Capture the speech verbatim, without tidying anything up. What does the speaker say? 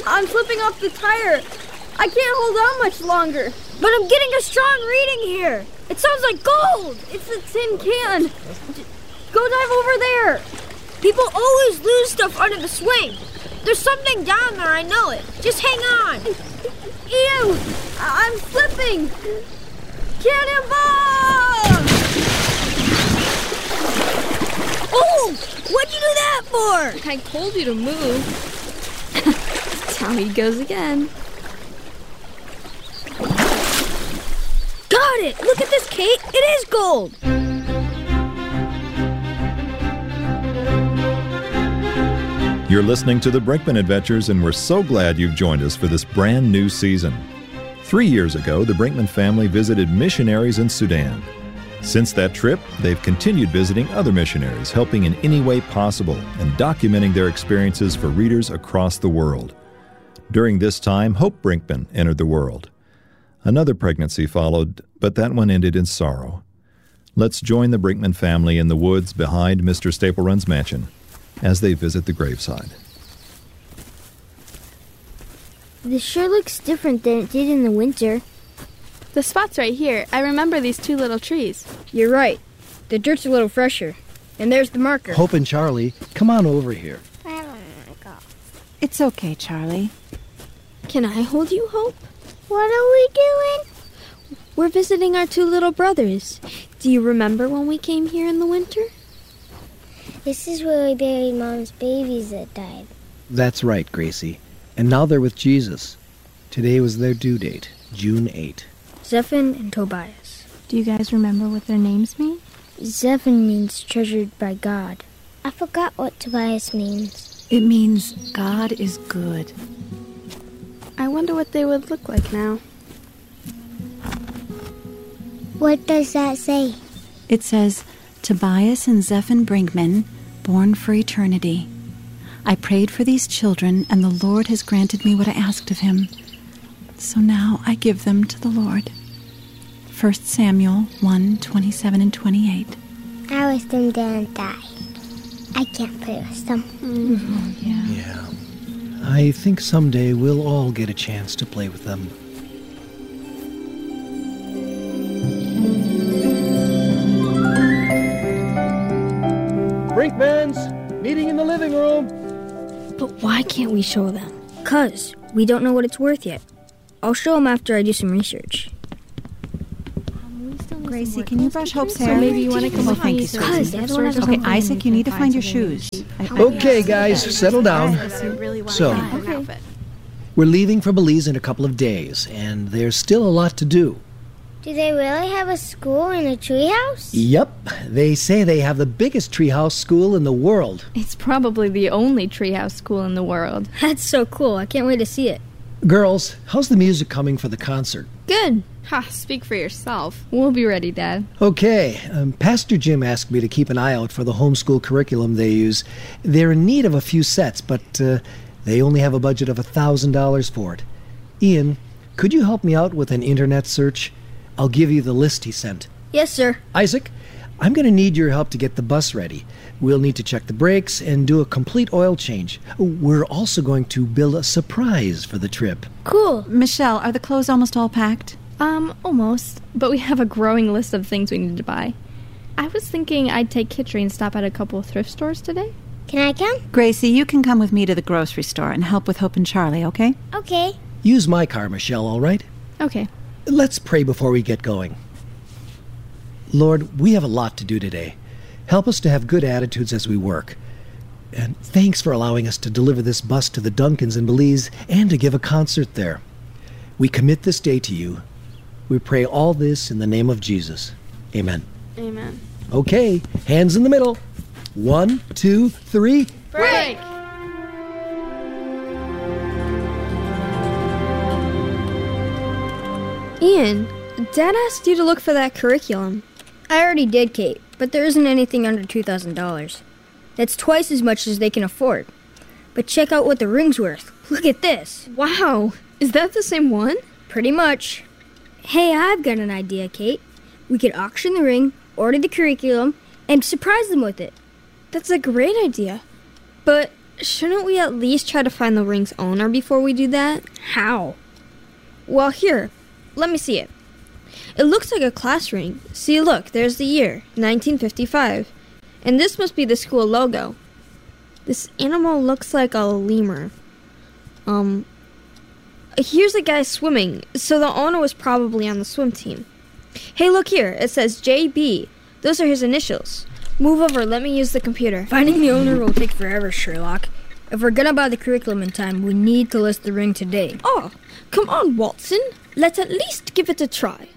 I'm slipping off the tire. I can't hold on much longer. But I'm getting a strong reading here. It sounds like gold. It's a tin can. Go dive over there. People always lose stuff under the swing. There's something down there, I know it. Just hang on. Ew! I'm slipping. Cannonball! Oh! What'd you do that for? I told you to move. That's how he goes again. Got it! Look at this, Kate. It is gold. You're listening to the Brinkman Adventures, and we're so glad you've joined us for this brand new season. Three years ago, the Brinkman family visited missionaries in Sudan. Since that trip, they've continued visiting other missionaries, helping in any way possible, and documenting their experiences for readers across the world. During this time, Hope Brinkman entered the world. Another pregnancy followed, but that one ended in sorrow. Let's join the Brinkman family in the woods behind Mister Staplerun's mansion as they visit the graveside. This sure looks different than it did in the winter. The spot's right here. I remember these two little trees. You're right. The dirt's a little fresher. And there's the marker. Hope and Charlie, come on over here. I don't want to go. It's okay, Charlie. Can I hold you, Hope? What are we doing? We're visiting our two little brothers. Do you remember when we came here in the winter? This is where we buried Mom's babies that died. That's right, Gracie. And now they're with Jesus. Today was their due date, June eighth. Zephan and Tobias. Do you guys remember what their names mean? Zephan means treasured by God. I forgot what Tobias means. It means God is good. I wonder what they would look like now. What does that say? It says, Tobias and Zephan Brinkman, born for eternity. I prayed for these children, and the Lord has granted me what I asked of him. So now I give them to the Lord. First Samuel one, twenty-seven and twenty-eight. I wish them didn't die. I can't play with them. Mm-hmm. Yeah. Yeah. I think someday we'll all get a chance to play with them. Brinkmans, meeting in the living room. But why can't we show them? 'Cause we don't know what it's worth yet. I'll show them after I do some research. Gracie, can you brush Hope's hair? So maybe you want to come Oh, with thank me you, so sweetie. we can sort of Okay, something Isaac, you need to find your shoes. Okay, guys, settle down. So, we're leaving for Belize in a couple of days, and there's still a lot to do. Do they really have a school in a treehouse? Yep, they say they have the biggest treehouse school in the world. It's probably the only treehouse school in the world. That's so cool. I can't wait to see it. Girls, how's the music coming for the concert? Good. Ha, speak for yourself. We'll be ready, Dad. Okay, um, Pastor Jim asked me to keep an eye out for the homeschool curriculum they use. They're in need of a few sets, but uh, they only have a budget of one thousand dollars for it. Ian, could you help me out with an internet search? I'll give you the list he sent. Yes, sir. Isaac, I'm going to need your help to get the bus ready. We'll need to check the brakes and do a complete oil change. We're also going to build a surprise for the trip. Cool. Michelle, are the clothes almost all packed? Um, almost. But we have a growing list of things we need to buy. I was thinking I'd take Kitri and stop at a couple of thrift stores today. Can I come? Gracie, you can come with me to the grocery store and help with Hope and Charlie, okay? Okay. Use my car, Michelle, all right? Okay. Let's pray before we get going. Lord, we have a lot to do today. Help us to have good attitudes as we work. And thanks for allowing us to deliver this bus to the Duncans in Belize and to give a concert there. We commit this day to you. We pray all this in the name of Jesus. Amen. Amen. Okay, hands in the middle. One, two, three. Break! Ian, Dad asked you to look for that curriculum. I already did, Kate, but there isn't anything under two thousand dollars. That's twice as much as they can afford. But check out what the ring's worth. Look at this. Wow. Is that the same one? Pretty much. Hey, I've got an idea, Kate. We could auction the ring, order the curriculum, and surprise them with it. That's a great idea. But shouldn't we at least try to find the ring's owner before we do that? How? Well, here, let me see it. It looks like a class ring. See, look, there's the year, nineteen fifty-five. And this must be the school logo. This animal looks like a lemur. Um, here's a guy swimming, so the owner was probably on the swim team. Hey, look here, it says J B. Those are his initials. Move over, let me use the computer. Finding the owner will take forever, Sherlock. If we're gonna buy the curriculum in time, we need to list the ring today. Oh, come on, Watson. Let's at least give it a try.